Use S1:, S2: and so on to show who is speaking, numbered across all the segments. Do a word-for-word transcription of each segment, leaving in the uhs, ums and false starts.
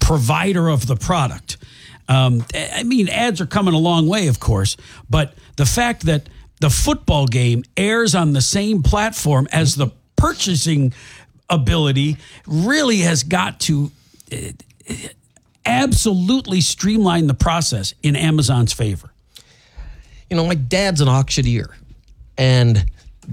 S1: provider of the product. Um, I mean, ads are coming a long way, of course, but the fact that the football game airs on the same platform as the purchasing ability really has got to uh, absolutely streamline the process in Amazon's favor.
S2: You know, my dad's an auctioneer, and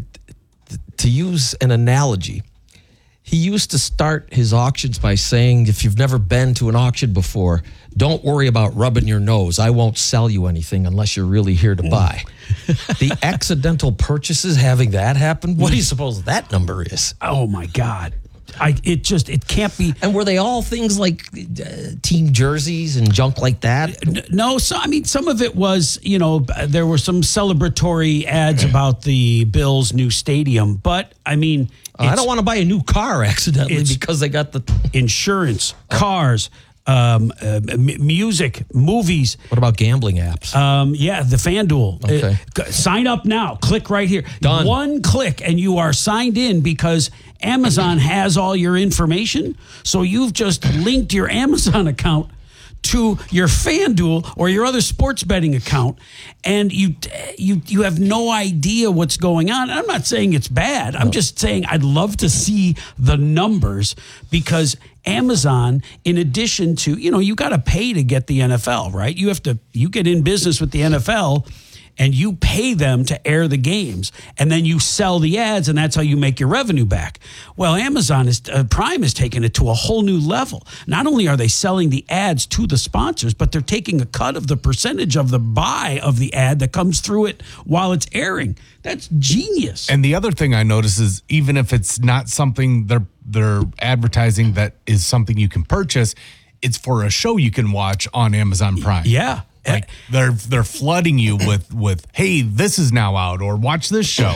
S2: th- to use an analogy, he used to start his auctions by saying, if you've never been to an auction before, don't worry about rubbing your nose. I won't sell you anything unless you're really here to buy. The accidental purchases, having that happen, what do you suppose that number is?
S1: Oh, my God. I, it just, it can't be.
S2: And were they all things like uh, team jerseys and junk like that?
S1: No, so I mean, some of it was, you know, there were some celebratory ads about the Bills' new stadium, but I mean,
S2: uh, I don't want to buy a new car accidentally because they got the
S1: insurance, cars, um, uh, m- music, movies.
S2: What about gambling apps?
S1: Um, yeah, the FanDuel.
S2: Okay.
S1: Uh, sign up now. Click right here.
S2: Done.
S1: One click and you are signed in because Amazon has all your information. So you've just linked your Amazon account to your FanDuel or your other sports betting account, and you you you have no idea what's going on. I'm not saying it's bad. I'm no. just saying I'd love to see the numbers, because Amazon, in addition to, you know, you got to pay to get the N F L, right? You have to, you get in business with the N F L and you pay them to air the games, and then you sell the ads, and that's how you make your revenue back. Well, Amazon is uh, Prime has taken it to a whole new level. Not only are they selling the ads to the sponsors, but they're taking a cut of the percentage of the buy of the ad that comes through it while it's airing. That's genius.
S3: And the other thing I notice is, even if it's not something they're they're advertising that is something you can purchase, it's for a show you can watch on Amazon Prime.
S1: Yeah.
S3: Like they're they're flooding you with, with, hey, this is now out, or watch this show.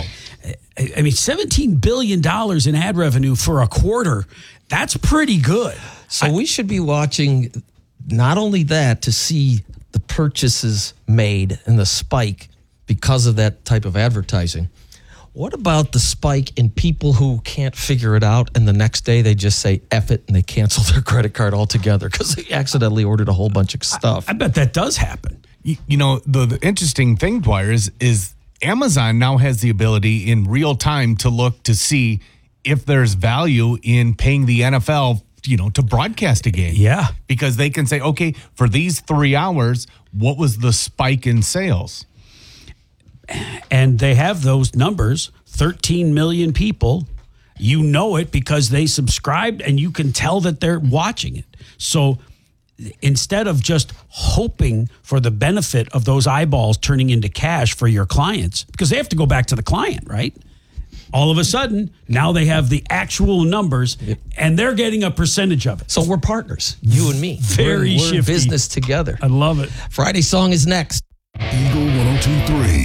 S1: I mean, seventeen billion dollars in ad revenue for a quarter, that's pretty good.
S2: So I, we should be watching not only that to see the purchases made and the spike because of that type of advertising. What about the spike in people who can't figure it out, and the next day they just say F it and they cancel their credit card altogether because they accidentally ordered a whole bunch of stuff?
S1: I, I bet that does happen.
S3: You, you know, the, the interesting thing, Dwyer, is, is Amazon now has the ability in real time to look to see if there's value in paying the N F L, you know, to broadcast a game.
S1: Yeah.
S3: Because they can say, okay, for these three hours, what was the spike in sales?
S1: And they have those numbers, thirteen million people. You know it because they subscribed, and you can tell that they're watching it. So instead of just hoping for the benefit of those eyeballs turning into cash for your clients, because they have to go back to the client, right? All of a sudden, now they have the actual numbers, and they're getting a percentage of it.
S2: So we're partners, you and me.
S1: Very
S2: we're, we're in
S1: shifty.
S2: business together.
S1: I love it.
S2: Friday song is next.
S4: Eagle one oh two point three.